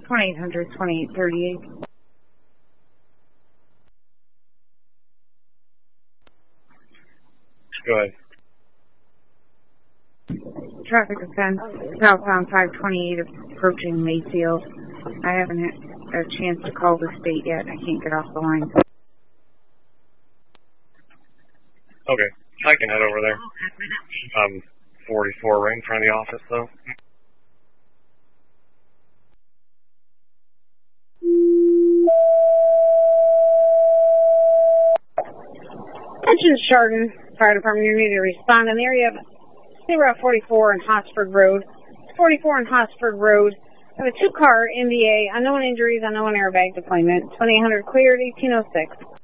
2800-2838. Go ahead. Traffic offense, southbound 528 approaching Mayfield. I haven't had a chance to call the state yet. I can't get off the line. Okay, I can head over there. 44 right in front of the office, though. Attention Chardon Fire Department, you need to respond in the area of State Route 44 and Hosford Road. 44 and Hosford Road. I have a two-car NVA, unknown injuries, unknown airbag deployment. 2800 cleared, 1806.